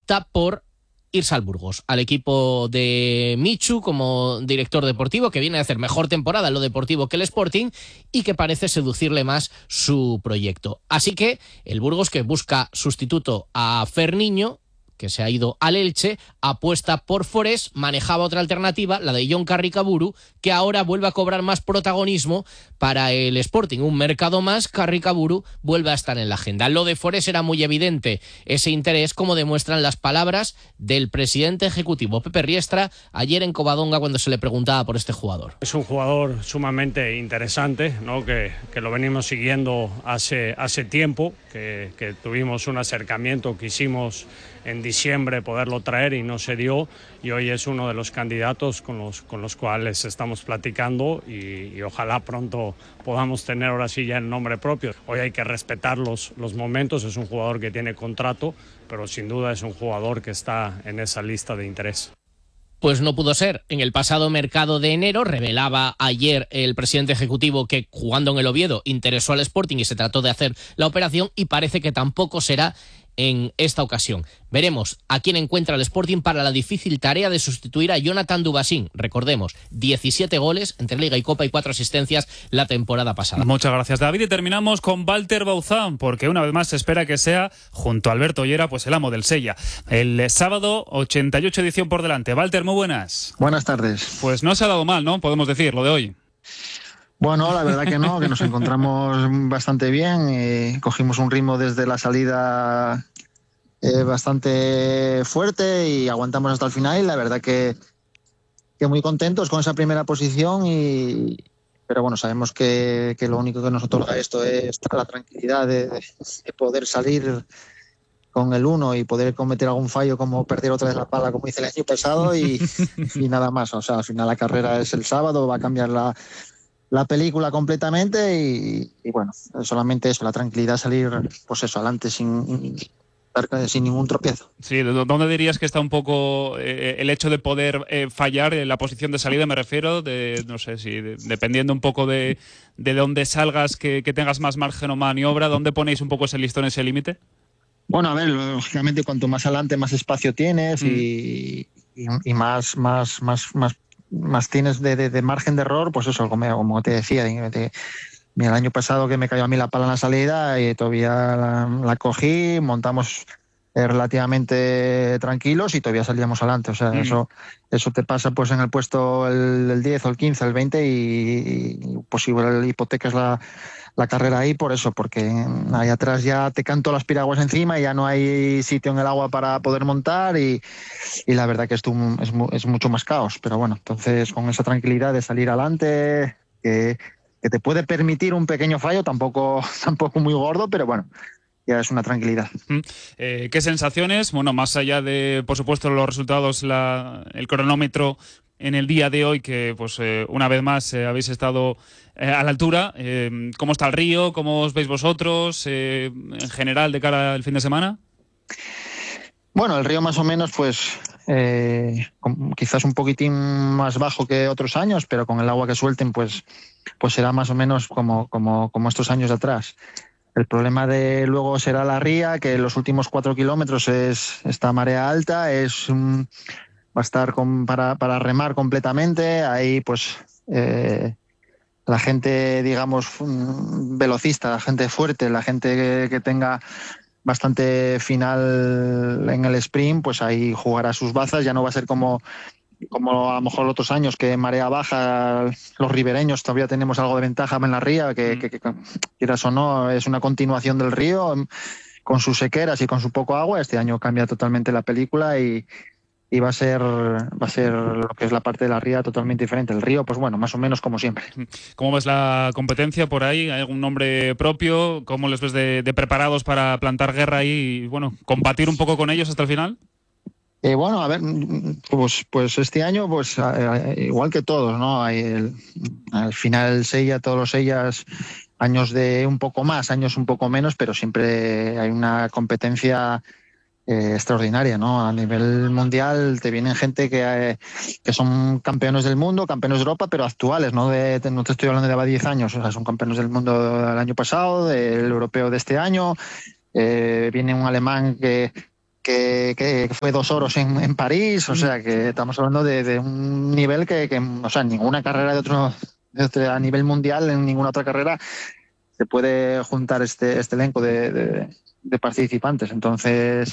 opta por irse al Burgos, al equipo de Michu como director deportivo, que viene a hacer mejor temporada en lo deportivo que el Sporting y que parece seducirle más su proyecto. Así que el Burgos, que busca sustituto a Ferniño, que se ha ido al Elche, apuesta por Forés, manejaba otra alternativa, la de Jon Carricaburu, que ahora vuelve a cobrar más protagonismo para el Sporting. Un mercado más, Carricaburu vuelve a estar en la agenda. Lo de Forés era muy evidente, ese interés, como demuestran las palabras del presidente ejecutivo Pepe Riestra ayer en Covadonga cuando se le preguntaba por este jugador. Es un jugador sumamente interesante, ¿no? que lo venimos siguiendo hace tiempo, que tuvimos un acercamiento que hicimos en diciembre poderlo traer y no se dio, y hoy es uno de los candidatos con los cuales estamos platicando y ojalá pronto podamos tener ahora sí ya el nombre propio. Hoy hay que respetar los momentos, es un jugador que tiene contrato, pero sin duda es un jugador que está en esa lista de interés. Pues no pudo ser. En el pasado mercado de enero revelaba ayer el presidente ejecutivo que jugando en el Oviedo interesó al Sporting y se trató de hacer la operación, y parece que tampoco será en esta ocasión. Veremos a quién encuentra el Sporting para la difícil tarea de sustituir a Jonathan Dubasín. Recordemos, 17 goles entre Liga y Copa y 4 asistencias la temporada pasada. Muchas gracias, David. Y terminamos con Walter Bauzán, porque una vez más se espera que sea, junto a Alberto Ollera, pues el amo del Sella. El sábado, 88 edición por delante. Walter, muy buenas. Buenas tardes. Pues no se ha dado mal, ¿no? Podemos decir, lo de hoy. Bueno, la verdad que no, que nos encontramos bastante bien. Cogimos un ritmo desde la salida bastante fuerte y aguantamos hasta el final, y la verdad que muy contentos con esa primera posición. Pero bueno, sabemos que lo único que nos otorga esto es la tranquilidad de poder salir con el 1 y poder cometer algún fallo como perder otra vez la pala como hice el año pasado y nada más. O sea, al final la carrera es el sábado, va a cambiar la película completamente y bueno, solamente eso, la tranquilidad, salir pues eso, adelante sin ningún tropiezo. Sí, ¿dónde dirías que está un poco el hecho de poder fallar en la posición de salida? Me refiero, no sé si dependiendo un poco de dónde salgas, que tengas más margen o maniobra, ¿dónde ponéis un poco ese listón, ese límite? Bueno, a ver, lógicamente cuanto más adelante más espacio tienes y más tienes de margen de error, pues eso, como te decía, el año pasado que me cayó a mí la pala en la salida y todavía la cogí, montamos relativamente tranquilos y todavía salíamos adelante. O sea, eso te pasa pues en el puesto el 10 o el 15, el 20 y posible hipotecas la carrera ahí por eso, porque ahí atrás ya te canto las piraguas encima y ya no hay sitio en el agua para poder montar y la verdad que esto es mucho más caos. Pero bueno, entonces con esa tranquilidad de salir adelante, que te puede permitir un pequeño fallo, tampoco muy gordo, pero bueno, ya es una tranquilidad. ¿Qué sensaciones? Bueno, más allá de, por supuesto, los resultados, el cronómetro en el día de hoy, que pues una vez más habéis estado a la altura. ¿Cómo está el río? ¿Cómo os veis vosotros en general de cara al fin de semana? Bueno, el río más o menos pues quizás un poquitín más bajo que otros años, pero con el agua que suelten pues será más o menos como estos años de atrás. El problema de luego será la ría, que los últimos 4 kilómetros está marea alta, va a estar para remar completamente. Ahí pues la gente, digamos, velocista, la gente fuerte, la gente que tenga bastante final en el sprint, pues ahí jugará sus bazas. Ya no va a ser como a lo mejor otros años, que en marea baja los ribereños todavía tenemos algo de ventaja en la ría, que quieras o no, es una continuación del río con sus sequeras y con su poco agua. Este año cambia totalmente la película y va a ser lo que es la parte de la ría totalmente diferente. El río, pues bueno, más o menos como siempre. ¿Cómo ves la competencia por ahí? ¿Hay algún nombre propio? ¿Cómo les ves de preparados para plantar guerra ahí y bueno, combatir un poco con ellos hasta el final? Bueno, a ver, pues este año, pues igual que todos, ¿no? Al final el Sella, todos los Sellas, años de un poco más, años un poco menos, pero siempre hay una competencia extraordinaria, ¿no? A nivel mundial te vienen gente que son campeones del mundo, campeones de Europa, pero actuales, no te estoy hablando de 10 años, o sea, son campeones del mundo del año pasado, del europeo de este año. Viene un alemán que que fue 2 oros en París, o sea que estamos hablando de un nivel que o sea, ninguna carrera a nivel mundial, en ninguna otra carrera se puede juntar este elenco de participantes. Entonces,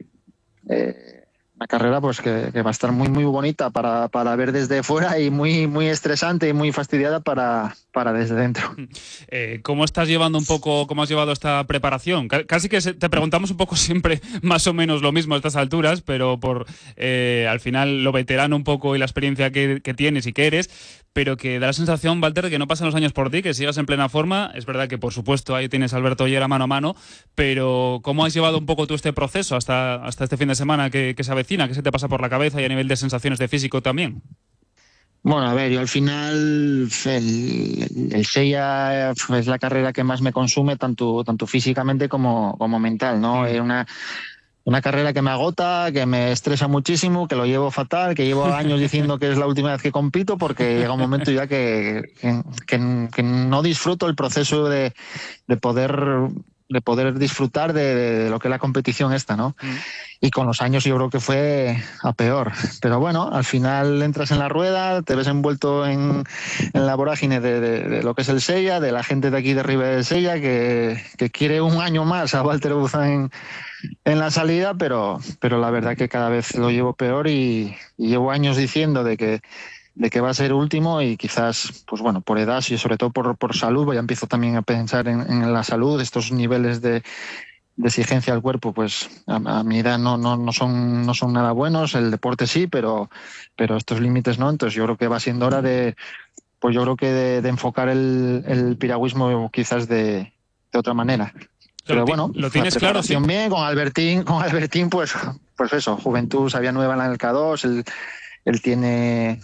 una carrera pues que va a estar muy muy bonita para ver desde fuera y muy muy estresante y muy fastidiada para desde dentro. ¿Cómo estás llevando cómo has llevado esta preparación? Casi que te preguntamos un poco siempre más o menos lo mismo a estas alturas, pero por al final lo veterano un poco y la experiencia que tienes y que eres, pero que da la sensación, Walter, de que no pasan los años por ti, que sigas en plena forma. Es verdad que, por supuesto, ahí tienes a Alberto Ollera mano a mano, pero ¿cómo has llevado un poco tú este proceso hasta este fin de semana que se avecina? ¿Qué se te pasa por la cabeza y a nivel de sensaciones de físico también? Bueno, a ver, yo al final el Sella es la carrera que más me consume, tanto físicamente como mental, ¿no? Es una carrera que me agota, que me estresa muchísimo, que lo llevo fatal, que llevo años diciendo que es la última vez que compito, porque llega un momento ya que no disfruto el proceso de poder disfrutar de lo que es la competición esta, ¿no? Y con los años yo creo que fue a peor. Pero bueno, al final entras en la rueda, te ves envuelto en la vorágine de lo que es el Sella, de la gente de aquí de Ribera del Sella, que quiere un año más a Walter Buzán en la salida, pero la verdad que cada vez lo llevo peor y llevo años diciendo de que va a ser último y quizás, pues bueno, por edad y sobre todo por salud, ya empiezo también a pensar en la salud, estos niveles de exigencia al cuerpo, pues a mi edad no son nada buenos, el deporte sí, pero estos límites no, entonces yo creo que va siendo hora de enfocar el piragüismo quizás de otra manera. Pero bueno, lo tienes claro, sí. Bien, con Albertín, pues eso, juventud, sabía nueva en el K2, él tiene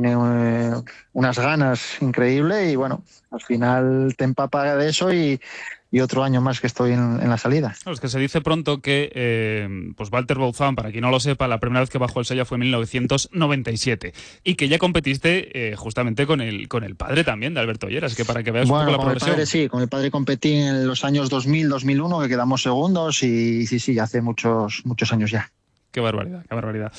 unas ganas increíbles y bueno, al final te empapa de eso y otro año más que estoy en la salida. No, es que se dice pronto que pues Walter Buzán, para quien no lo sepa, la primera vez que bajó el Sella fue en 1997 y que ya competiste justamente con el padre también de Alberto Ollera, es que para que veas un poco la progresión. Con el padre sí, con el padre competí en los años 2000, 2001, que quedamos segundos y sí, ya hace muchos años ya. Qué barbaridad, qué barbaridad.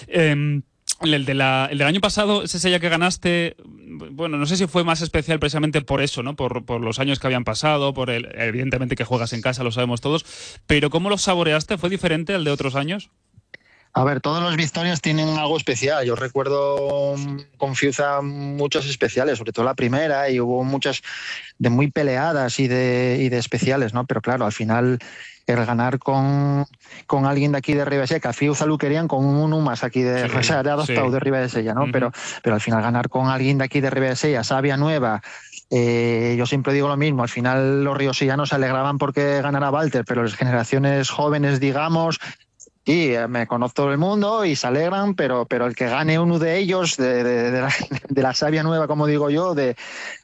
El del año pasado, ese Sella que ganaste, bueno, no sé si fue más especial precisamente por eso, ¿no? Por los años que habían pasado, evidentemente que juegas en casa, lo sabemos todos, pero ¿cómo lo saboreaste? ¿Fue diferente al de otros años? A ver, todas las victorias tienen algo especial. Yo recuerdo con Fiuza muchas especiales, sobre todo la primera, y hubo muchas de muy peleadas y de especiales, ¿no? Pero claro, al final el ganar con alguien de aquí de Ribera, que a Fiuza lo querían con uno más aquí de, sí, o sea, de adaptado, sí, de Ribera, ¿no? Uh-huh. Pero al final ganar con alguien de aquí de Ribera, Sabia Nueva. Yo siempre digo lo mismo, al final los riosellanos se alegraban porque ganara Walter, pero las generaciones jóvenes, digamos, y me conozco todo el mundo y se alegran, pero el que gane uno de ellos, de la Sabia Nueva, como digo yo, de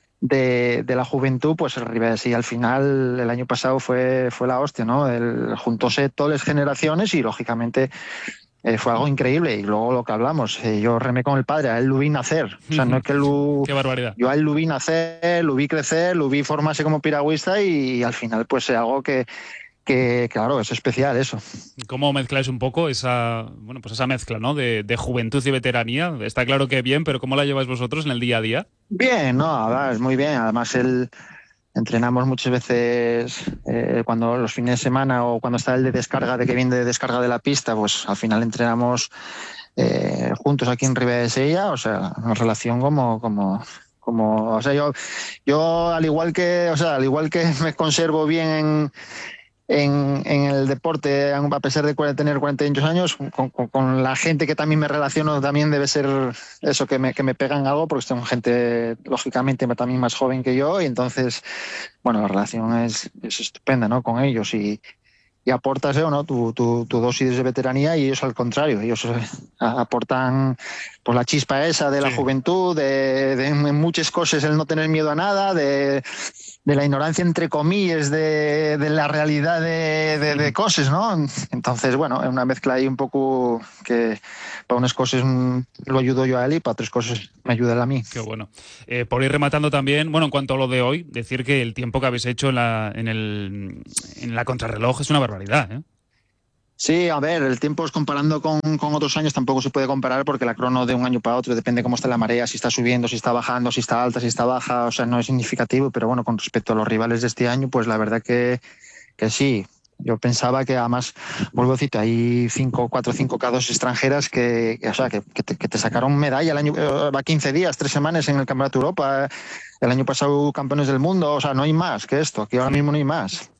la juventud, pues el Ribera, y al final el año pasado fue la hostia, ¿no? Juntóse todas las generaciones y lógicamente fue algo increíble. Y luego lo que hablamos, yo remé con el padre, a él lo vi nacer, o sea, no es que qué barbaridad. Yo a él lo vi nacer, lo vi crecer, lo vi formarse como piragüista y al final pues es algo que claro, es especial eso. ¿Cómo mezcláis un poco esa mezcla, ¿no? de juventud y veteranía? Está claro que bien, pero ¿cómo la lleváis vosotros en el día a día? Bien, no, es muy bien. Además, entrenamos muchas veces cuando los fines de semana o cuando está el de descarga, de que viene de descarga de la pista, pues al final entrenamos juntos aquí en Ribera de Sella, o sea, una relación como o sea, yo al igual que me conservo bien en el deporte, a pesar de tener 48 años, con la gente que también me relaciono, también debe ser eso, que me pegan algo, porque son gente, lógicamente, también más joven que yo, y entonces, bueno, la relación es estupenda, ¿no? Con ellos, y aportas, ¿no? tu dosis de veteranía, y ellos al contrario, ellos aportan pues la chispa esa de la juventud, de en muchas cosas el no tener miedo a nada, de la ignorancia entre comillas de la realidad de cosas, ¿no? Entonces, bueno, es una mezcla ahí un poco que para unas cosas lo ayudo yo a él y para otras cosas me ayuda él a mí. Qué bueno. Por ir rematando también, bueno, en cuanto a lo de hoy, decir que el tiempo que habéis hecho en la contrarreloj es una barbaridad, ¿eh? Sí, a ver, el tiempo es comparando con otros años tampoco se puede comparar porque la crono de un año para otro depende cómo está la marea, si está subiendo, si está bajando, si está alta, si está baja, o sea, no es significativo, pero bueno, con respecto a los rivales de este año, pues la verdad que sí. Yo pensaba que además, vuelvo a decirte, hay 4 o 5 K2 extranjeras que te sacaron medalla el año, va 15 días, 3 semanas en el Campeonato de Europa, el año pasado campeones del mundo, o sea, no hay más que esto, aquí ahora mismo no hay más.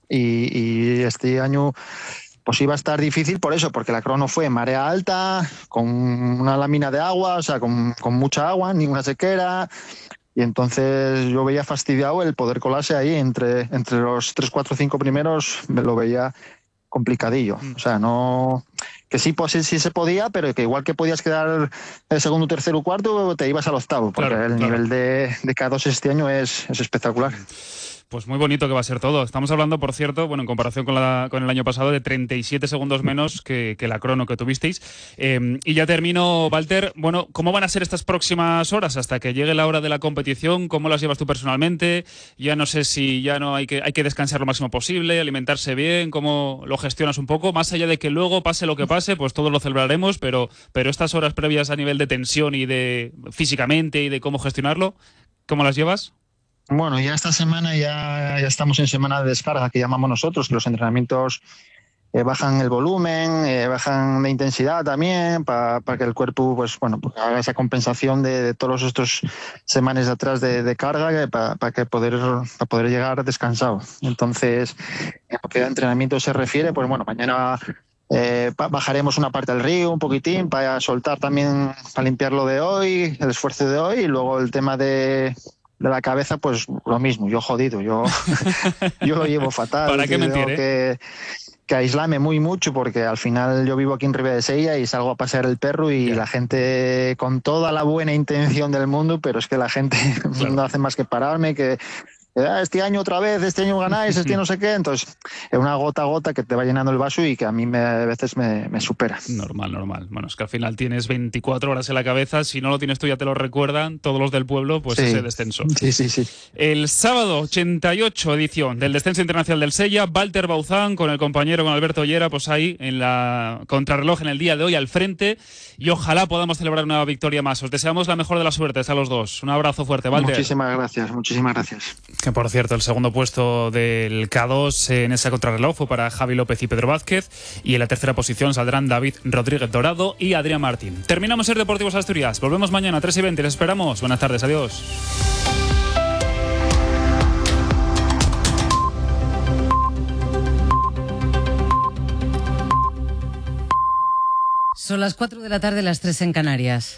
Y este año pues iba a estar difícil por eso, porque la crono fue en marea alta, con una lámina de agua, o sea, con mucha agua, ninguna sequera. Y entonces yo veía fastidiado el poder colarse ahí entre los 3, 4, 5 primeros, me lo veía complicadillo. O sea, no, que sí, pues sí se podía, pero que igual que podías quedar el segundo, tercero o cuarto, te ibas al octavo, porque el nivel de K2 este año es espectacular. Pues muy bonito que va a ser todo. Estamos hablando, por cierto, bueno, en comparación con el año pasado, de 37 segundos menos que la crono que tuvisteis. Y ya termino, Walter. Bueno, ¿cómo van a ser estas próximas horas hasta que llegue la hora de la competición? ¿Cómo las llevas tú personalmente? Ya no sé si ya no hay que descansar lo máximo posible, alimentarse bien, ¿cómo lo gestionas un poco? Más allá de que luego pase lo que pase, pues todos lo celebraremos, pero estas horas previas a nivel de tensión y de físicamente y de cómo gestionarlo, ¿cómo las llevas? Bueno, ya esta semana ya estamos en semana de descarga, que llamamos nosotros, que los entrenamientos bajan el volumen, bajan de intensidad también, para que el cuerpo pues haga esa compensación de todos estos semanas de atrás de carga, para poder llegar descansado. Entonces, en lo que a entrenamiento se refiere, pues bueno, mañana bajaremos una parte del río un poquitín para soltar también, para limpiar lo de hoy, el esfuerzo de hoy, y luego el tema de la cabeza, pues lo mismo, yo jodido, yo lo llevo fatal. ¿Para qué mentir, que aislarme mucho, porque al final yo vivo aquí en Ribera de Sella y salgo a pasear el perro y la gente, con toda la buena intención del mundo, pero es que la gente no hace más que pararme, que este año otra vez, este año ganáis, este año no sé qué. Entonces, es una gota a gota que te va llenando el vaso y que a mí a veces me supera. Normal. Bueno, es que al final tienes 24 horas en la cabeza. Si no lo tienes tú, ya te lo recuerdan todos los del pueblo, pues sí. Ese descenso. Sí. El sábado, 88 edición del Descenso Internacional del Sella. Walter Bauzán con el compañero, con Alberto Ollera, pues ahí en la contrarreloj en el día de hoy al frente. Y ojalá podamos celebrar una victoria más. Os deseamos la mejor de las suertes a los dos. Un abrazo fuerte, Walter. Muchísimas gracias. Que por cierto, el segundo puesto del K2 en esa contrarreloj fue para Javi López y Pedro Vázquez, y en la tercera posición saldrán David Rodríguez Dorado y Adrián Martín. Terminamos Ser Deportivos Asturias. Volvemos mañana a 3:20. Les esperamos. Buenas tardes. Adiós. Son las 4 de la tarde, las 3 en Canarias.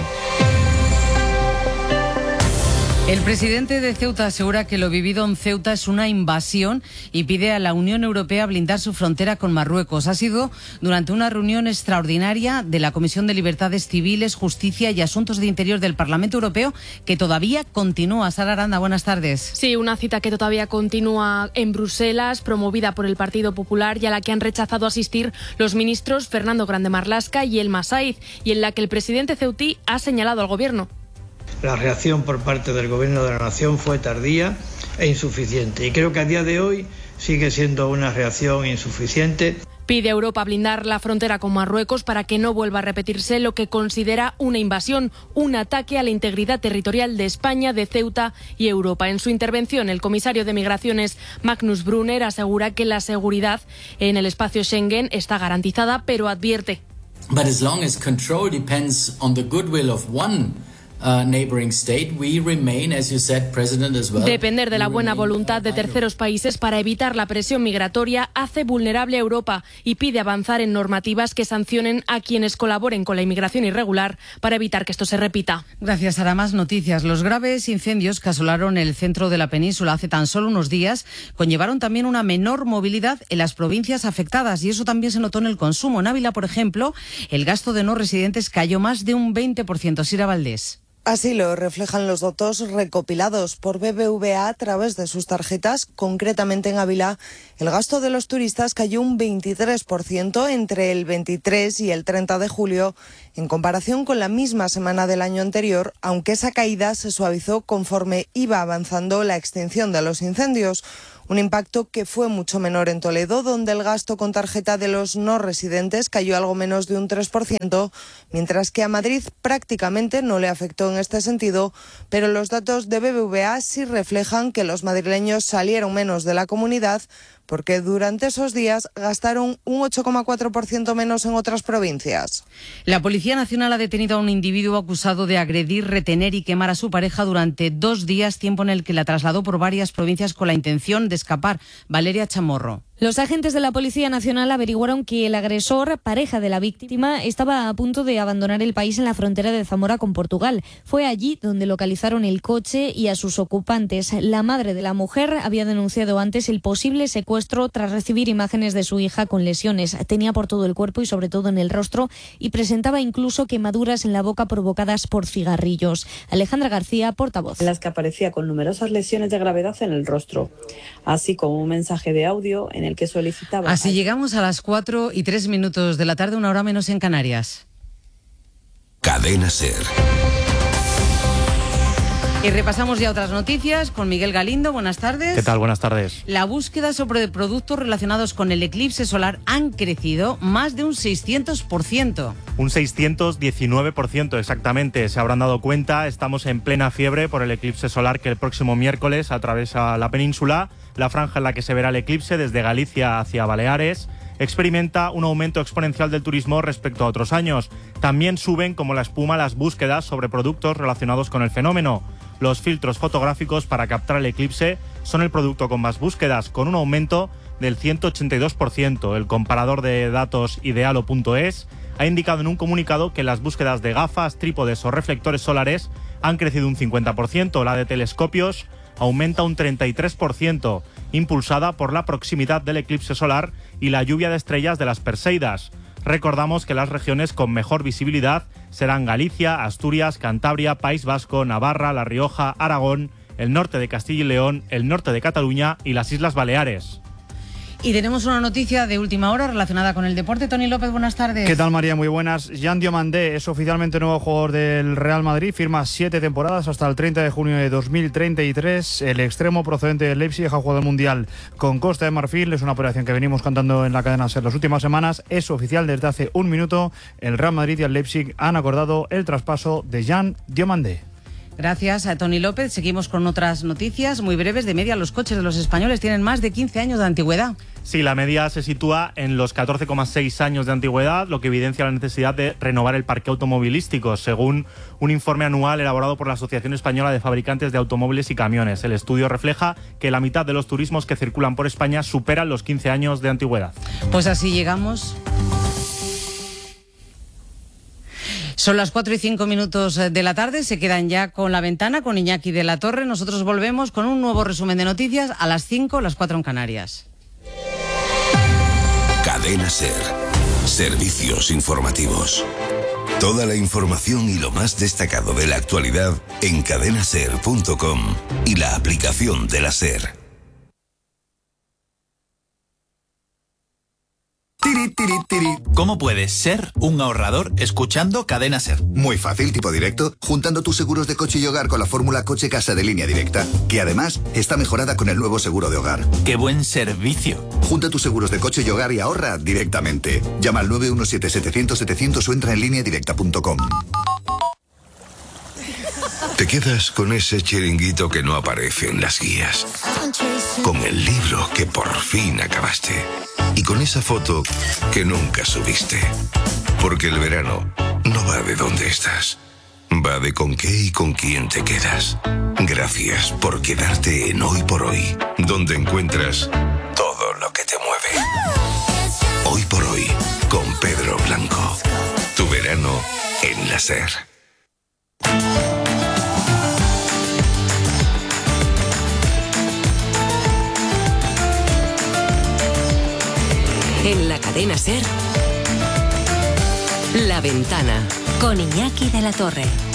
El presidente de Ceuta asegura que lo vivido en Ceuta es una invasión y pide a la Unión Europea blindar su frontera con Marruecos. Ha sido durante una reunión extraordinaria de la Comisión de Libertades Civiles, Justicia y Asuntos de Interior del Parlamento Europeo, que todavía continúa. Sara Aranda, buenas tardes. Sí, una cita que todavía continúa en Bruselas, promovida por el Partido Popular y a la que han rechazado asistir los ministros Fernando Grande Marlaska y Elma Saiz, y en la que el presidente ceutí ha señalado al gobierno. La reacción por parte del Gobierno de la Nación fue tardía e insuficiente, y creo que a día de hoy sigue siendo una reacción insuficiente. Pide a Europa blindar la frontera con Marruecos para que no vuelva a repetirse lo que considera una invasión, un ataque a la integridad territorial de España, de Ceuta y Europa. En su intervención, el comisario de Migraciones, Magnus Brunner, asegura que la seguridad en el espacio Schengen está garantizada, pero advierte. But as long as control depends on the goodwill of one neighboring state, we remain, as you said, President, as well. Depender de la buena voluntad de terceros países para evitar la presión migratoria hace vulnerable a Europa y pide avanzar en normativas que sancionen a quienes colaboren con la inmigración irregular para evitar que esto se repita. Gracias, Sara. Más noticias. Los graves incendios que asolaron el centro de la península hace tan solo unos días conllevaron también una menor movilidad en las provincias afectadas, y eso también se notó en el consumo. En Ávila, por ejemplo, el gasto de no residentes cayó más de un 20%. Sira Valdés. Así lo reflejan los datos recopilados por BBVA a través de sus tarjetas. Concretamente en Ávila, el gasto de los turistas cayó un 23% entre el 23 y el 30 de julio, en comparación con la misma semana del año anterior, aunque esa caída se suavizó conforme iba avanzando la extinción de los incendios. Un impacto que fue mucho menor en Toledo, donde el gasto con tarjeta de los no residentes cayó algo menos de un 3%, mientras que a Madrid prácticamente no le afectó en este sentido, pero los datos de BBVA sí reflejan que los madrileños salieron menos de la comunidad, porque durante esos días gastaron un 8,4% menos en otras provincias. La Policía Nacional ha detenido a un individuo acusado de agredir, retener y quemar a su pareja durante 2 días, tiempo en el que la trasladó por varias provincias con la intención de escapar. Valeria Chamorro. Los agentes de la Policía Nacional averiguaron que el agresor, pareja de la víctima, estaba a punto de abandonar el país en la frontera de Zamora con Portugal. Fue allí donde localizaron el coche y a sus ocupantes. La madre de la mujer había denunciado antes el posible secuestro tras recibir imágenes de su hija con lesiones. Tenía por todo el cuerpo y sobre todo en el rostro y presentaba incluso quemaduras en la boca provocadas por cigarrillos. Alejandra García, portavoz. En las que aparecía con numerosas lesiones de gravedad en el rostro, así como un mensaje de audio en el que solicitaba... Así llegamos a las 4:03 de la tarde, 1 hora menos en Canarias. Cadena SER. Y repasamos ya otras noticias con Miguel Galindo. Buenas tardes. ¿Qué tal? Buenas tardes. La búsqueda sobre productos relacionados con el eclipse solar han crecido más de un 600%. Un 619% exactamente. Se habrán dado cuenta, estamos en plena fiebre por el eclipse solar que el próximo miércoles atraviesa la península. La franja en la que se verá el eclipse desde Galicia hacia Baleares experimenta un aumento exponencial del turismo respecto a otros años. También suben como la espuma las búsquedas sobre productos relacionados con el fenómeno. Los filtros fotográficos para captar el eclipse son el producto con más búsquedas, con un aumento del 182%. El comparador de datos Idealo.es ha indicado en un comunicado que las búsquedas de gafas, trípodes o reflectores solares han crecido un 50%. La de telescopios aumenta un 33%, impulsada por la proximidad del eclipse solar y la lluvia de estrellas de las Perseidas. Recordamos que las regiones con mejor visibilidad serán Galicia, Asturias, Cantabria, País Vasco, Navarra, La Rioja, Aragón, el norte de Castilla y León, el norte de Cataluña y las Islas Baleares. Y tenemos una noticia de última hora relacionada con el deporte. Tony López, buenas tardes. ¿Qué tal, María? Muy buenas. Jan Diomandé es oficialmente nuevo jugador del Real Madrid. Firma 7 temporadas hasta el 30 de junio de 2033. El extremo procedente del Leipzig ha jugado el Mundial con Costa de Marfil. Es una operación que venimos cantando en la cadena SER las últimas semanas. Es oficial desde hace un minuto. El Real Madrid y el Leipzig han acordado el traspaso de Jan Diomandé. Gracias a Tony López. Seguimos con otras noticias muy breves. De media, los coches de los españoles tienen más de 15 años de antigüedad. Sí, la media se sitúa en los 14,6 años de antigüedad, lo que evidencia la necesidad de renovar el parque automovilístico, según un informe anual elaborado por la Asociación Española de Fabricantes de Automóviles y Camiones. El estudio refleja que la mitad de los turismos que circulan por España superan los 15 años de antigüedad. Pues así llegamos. Son las 4:05 de la tarde, se quedan ya con La Ventana, con Iñaki de la Torre. Nosotros volvemos con un nuevo resumen de noticias a las 5, las 4 en Canarias. Cadena SER. Servicios informativos. Toda la información y lo más destacado de la actualidad en cadenaser.com y la aplicación de la SER. ¿Cómo puedes ser un ahorrador escuchando Cadena SER? Muy fácil, tipo directo, juntando tus seguros de coche y hogar con la fórmula Coche Casa de Línea Directa, que además está mejorada con el nuevo seguro de hogar. ¡Qué buen servicio! Junta tus seguros de coche y hogar y ahorra directamente. Llama al 917-700-700 o entra en lineadirecta.com. Te quedas con ese chiringuito que no aparece en las guías, con el libro que por fin acabaste y con esa foto que nunca subiste. Porque el verano no va de dónde estás, va de con qué y con quién te quedas. Gracias por quedarte en Hoy por Hoy, donde encuentras todo lo que te mueve. Hoy por Hoy, con Pedro Blanco. Tu verano en la SER. En la cadena SER, La Ventana, con Iñaki de la Torre.